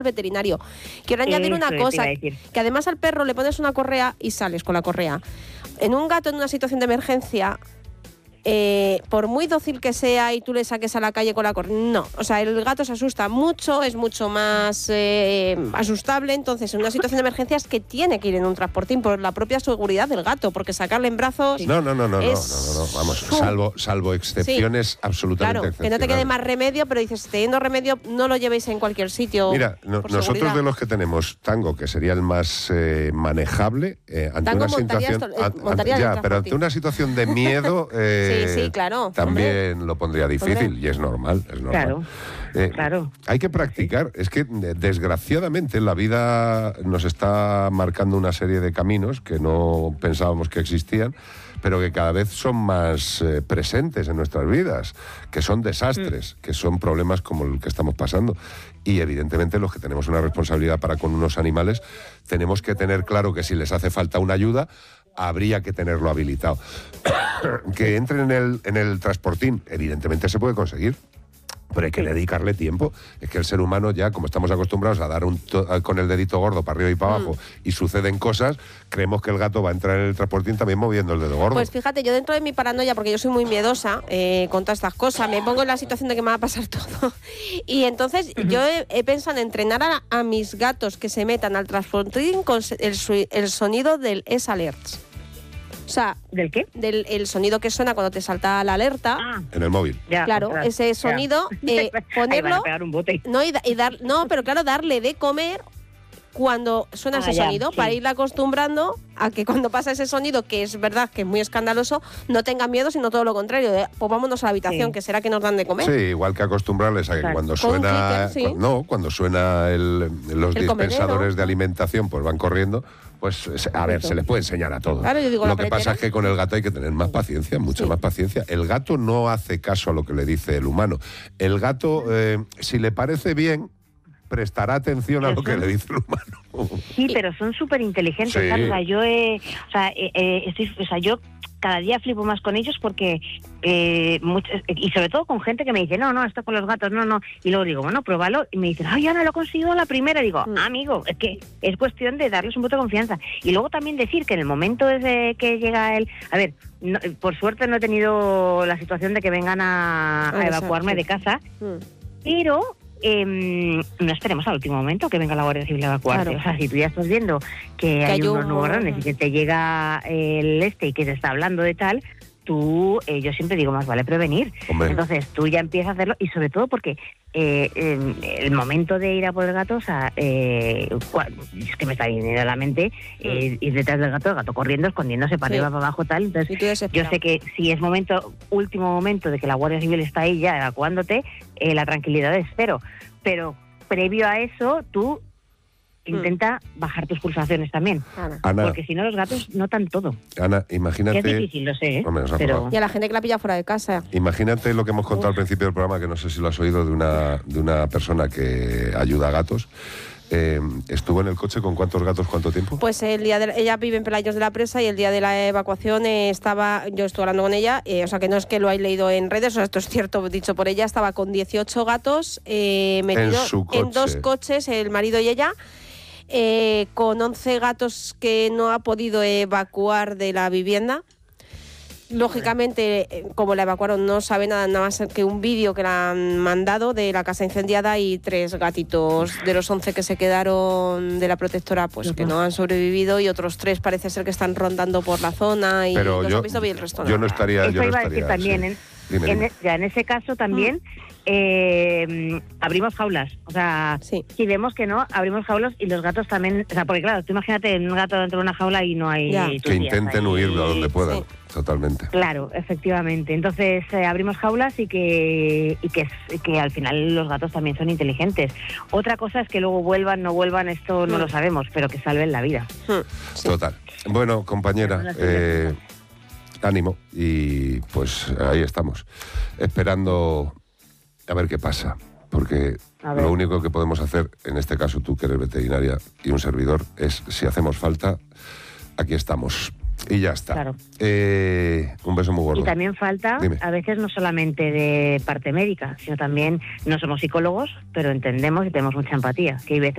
veterinario. Quiero añadir una cosa, que además al perro le pones una correa y sales con la correa. En un gato en una situación de emergencia, por muy dócil que sea y tú le saques a la calle con la correa, no, o sea, el gato se asusta mucho, es mucho más asustable, entonces en una situación de emergencia es que tiene que ir en un transportín por la propia seguridad del gato, porque sacarle en brazos no, vamos, salvo excepciones, sí, absolutamente claro, excepcionales. Que no te quede más remedio, pero dices, teniendo remedio, no lo llevéis en cualquier sitio. Mira, nosotros de los que tenemos Tango, que sería el más manejable, ante Tango una situación, pero ante una situación de miedo, sí, claro. También lo pondría difícil, y es normal, Claro. Claro. Hay que practicar. Es que, desgraciadamente, la vida nos está marcando una serie de caminos que no pensábamos que existían, pero que cada vez son más presentes en nuestras vidas, que son desastres, que son problemas como el que estamos pasando. Y, evidentemente, los que tenemos una responsabilidad para con unos animales, tenemos que tener claro que si les hace falta una ayuda, habría que tenerlo habilitado. Que entren en el transportín, evidentemente se puede conseguir, pero hay que dedicarle tiempo. Es que el ser humano ya, como estamos acostumbrados a dar con el dedito gordo para arriba y para abajo, y suceden cosas, creemos que el gato va a entrar en el transportín también moviendo el dedo gordo. Pues fíjate, yo dentro de mi paranoia, porque yo soy muy miedosa con todas estas cosas, me pongo en la situación de que me va a pasar todo. Y entonces yo he pensado en entrenar a mis gatos que se metan al transportín con el sonido del S-Alerts. O sea, ¿del qué? El sonido que suena cuando te salta la alerta. En el móvil. Ya, claro, ostras, ese sonido, ponerlo. Van a pegar un bote. Pero claro, darle de comer cuando suena ese sonido, para irle acostumbrando a que cuando pasa ese sonido, que es verdad que es muy escandaloso, no tenga miedo, sino todo lo contrario. Pues vámonos a la habitación, que será que nos dan de comer. Sí, igual que acostumbrarles a que cuando suena, cuando suena los dispensadores de alimentación, pues van corriendo. Pues, a ver, se les puede enseñar a todos. Claro, yo digo, lo que pasa es que con el gato hay que tener más paciencia, mucha más paciencia. El gato no hace caso a lo que le dice el humano. El gato, si le parece bien, prestará atención a lo que le dice el humano. Sí, pero son súper inteligentes. Sí. Yo cada día flipo más con ellos porque y sobre todo con gente que me dice no, esto con los gatos, no, y luego digo, bueno, pruébalo, y me dicen, ya no lo he conseguido la primera, y digo, amigo, es que es cuestión de darles un voto de confianza. Y luego también decir que en el momento desde que llega él, a ver, por suerte no he tenido la situación de que vengan a evacuarme de casa, pero no esperemos al último momento que venga la Guardia Civil a evacuarte. Claro. O sea, si tú ya estás viendo que hay unos nubarrones y que te llega el y que te está hablando de tal, yo siempre digo, más vale prevenir. Hombre. Entonces tú ya empiezas a hacerlo, y sobre todo porque el momento de ir a por el gato, o sea, es que me está viniendo a la mente ir detrás del gato, el gato corriendo, escondiéndose para arriba, para abajo, tal. Entonces yo sé que si es último momento de que la Guardia Civil está ahí ya evacuándote, la tranquilidad es cero. Pero previo a eso, tú intenta bajar tus pulsaciones también. Ana, porque si no, los gatos notan todo. Ana, imagínate... Es difícil, lo sé, Hombre, pero... Y a la gente que la pilla fuera de casa. Imagínate lo que hemos contado al principio del programa, que no sé si lo has oído, de una persona que ayuda a gatos. ¿Estuvo en el coche con cuántos gatos, cuánto tiempo? Pues ella vive en Pelayos de la Presa, y el día de la evacuación yo estuve hablando con ella, o sea que no es que lo hayáis leído en redes, o sea, esto es cierto, dicho por ella, estaba con 18 gatos metidos en 2 coches, el marido y ella, con 11 gatos que no ha podido evacuar de la vivienda. Lógicamente, como la evacuaron, no sabe nada más que un vídeo que le han mandado de la casa incendiada, y 3 gatitos de los 11 que se quedaron de la protectora, pues que no han sobrevivido, y otros 3 parece ser que están rondando por la zona, y pero los han visto bien el resto. Yo no estaría... Eso iba a decir también, en ese caso también... abrimos jaulas, o sea, si vemos que no, abrimos jaulas, y los gatos también, o sea, porque claro, tú imagínate un gato dentro de una jaula y no hay... Que intenten huir a donde puedan, totalmente. Claro, efectivamente. Entonces abrimos jaulas y que al final los gatos también son inteligentes. Otra cosa es que luego vuelvan, no vuelvan, esto no lo sabemos, pero que salven la vida. Total. Bueno, compañera, ánimo, y pues ahí estamos, esperando a ver qué pasa, porque lo único que podemos hacer, en este caso tú que eres veterinaria y un servidor, es, si hacemos falta, aquí estamos. Y ya está. Claro. Un beso muy gordo. Y también falta, a veces, no solamente de parte médica, sino también, no somos psicólogos, pero entendemos y tenemos mucha empatía, que hay veces